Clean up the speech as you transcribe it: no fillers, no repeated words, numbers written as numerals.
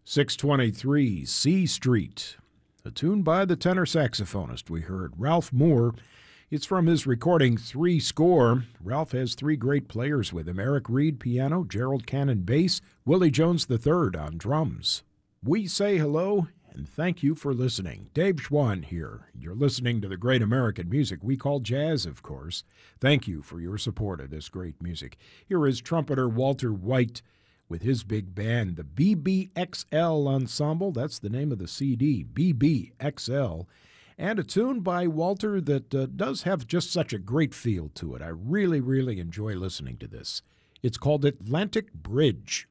623 C Street, a tune by the tenor saxophonist. We heard Ralph Moore. It's from his recording Three Score. Ralph has three great players with him: Eric Reed, piano; Gerald Cannon, bass; Willie Jones III on drums. We say hello and thank you for listening. Dave Schwann here. You're listening to the great American music we call jazz, of course. Thank you for your support of this great music. Here is trumpeter Walter White with his big band, the BBXL Ensemble. That's the name of the CD, BBXL. And a tune by Walter that does have just such a great feel to it. I really, really enjoy listening to this. It's called Atlantic Bridge.